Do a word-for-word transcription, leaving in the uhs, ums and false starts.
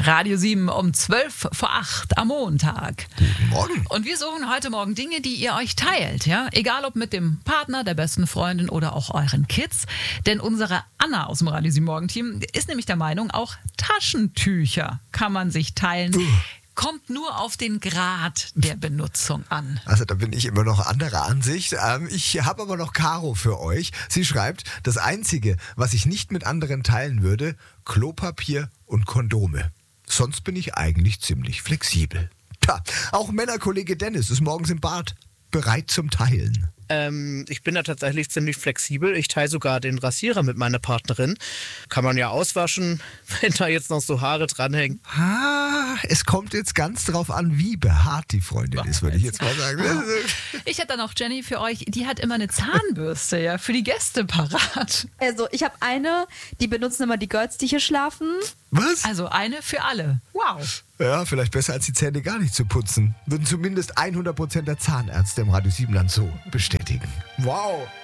Radio sieben um zwölf vor acht am Montag. Guten Morgen. Und wir suchen heute Morgen Dinge, die ihr euch teilt. Ja? Egal ob mit dem Partner, der besten Freundin oder auch euren Kids. Denn unsere Anna aus dem Radio sieben Morgen-Team ist nämlich der Meinung, auch Taschentücher kann man sich teilen. Uh. Kommt nur auf den Grad der Benutzung an. Also da bin ich immer noch anderer Ansicht. Ähm, ich habe aber noch Caro für euch. Sie schreibt, das Einzige, was ich nicht mit anderen teilen würde, Klopapier und Kondome. Sonst bin ich eigentlich ziemlich flexibel. Tja, auch Männerkollege Dennis ist morgens im Bad bereit zum Teilen. Ähm, ich bin da tatsächlich ziemlich flexibel. Ich teile sogar den Rasierer mit meiner Partnerin. Kann man ja auswaschen, wenn da jetzt noch so Haare dranhängen. Ah, es kommt jetzt ganz drauf an, wie behaart die Freundin Was ist, würde ich jetzt mal sagen. Ich hätte da noch Jenny für euch, die hat immer eine Zahnbürste ja, für die Gäste parat. Also ich habe eine, die benutzen immer die Girls, die hier schlafen. Was? Also eine für alle. Wow. Ja, vielleicht besser als die Zähne gar nicht zu putzen. Würden zumindest hundert Prozent der Zahnärzte im Radio sieben Land so bestätigen. Wow.